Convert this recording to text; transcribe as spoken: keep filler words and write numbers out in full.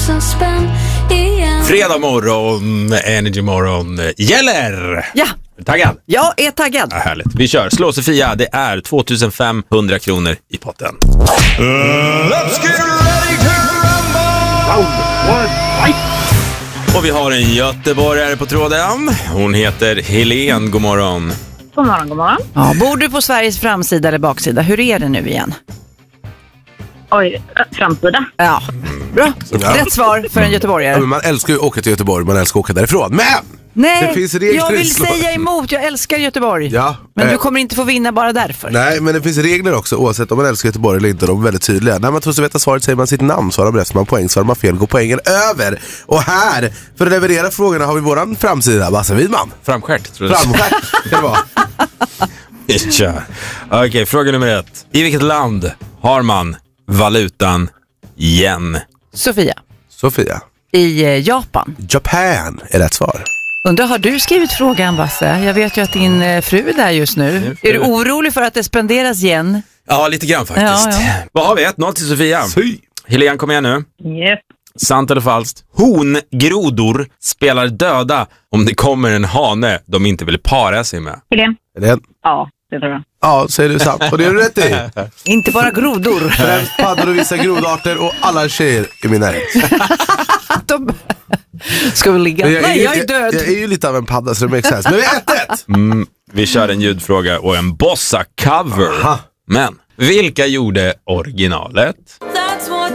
tusen spänn igen. Fredag morgon, Energy morgon gäller! Ja. Taggad? Jag är taggad. Ja, härligt. Vi kör. Slå Sofia, det är tvåtusenfemhundra kronor i potten. Uh, let's get ready to rumble! Round one, fight! Och vi har en göteborgare på tråden. Hon heter Helen. God morgon. God morgon, god morgon. Ja, bor du på Sveriges framsida eller baksida? Hur är det nu igen? Oj, framsida. Ja, bra. Ja. Rätt svar för en göteborgare. Ja, men man älskar ju att åka till Göteborg, man älskar att åka därifrån. Men! Nej, det finns regler jag vill i slag. säga emot. Jag älskar Göteborg. Ja, men eh, du kommer inte få vinna bara därför. Nej, men det finns regler också, oavsett om man älskar Göteborg eller inte. De är väldigt tydliga. När man tror sig veta svaret säger man sitt namn, svarar man rätt, man poäng, svarar man fel, går poängen över. Och här, för att leverera frågorna har vi våran framsida, Basse Widman. Framskärt, tror jag. Framskärt, kan det vara. Ja. Okej, okay, fråga nummer ett. I vilket land har man valutan yen? Sofia. Sofia. I eh, Japan. Japan är rätt svar. Undrar, har du skrivit frågan, Basse? Jag vet ju att din eh, fru är där just nu. Är du orolig för att det spenderas igen? Ja, lite grann faktiskt. Ja, ja. Vad har vi? ett noll till Sofia. Fy. Helen, kom igen nu. Yes. Sant eller falskt? Hongrodor spelar döda om det kommer en hane de inte vill para sig med. Helen? Är det en? Ja, det tror jag. Ja, säger du sant. Och det är du rätt i. Inte bara grodor. Främst paddor och vissa grodarter och alla tjejer i min närhet. De ska vi ligga? Jag, Nej, är, jag är död. Jag, jag är ju lite av en padda så det makes sense. Men vi är ett ett. Mm, vi kör en ljudfråga och en bossa-cover. Aha. Men vilka gjorde originalet?